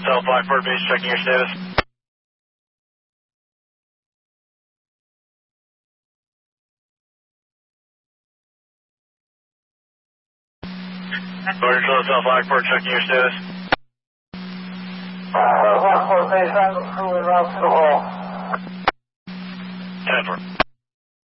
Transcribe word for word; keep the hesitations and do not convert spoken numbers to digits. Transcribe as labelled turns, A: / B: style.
A: South Blackboard base, checking your status. Border Control, South Blackboard, checking your status.
B: South Blackboard base, I'm moving around to the hall.
A: ten four.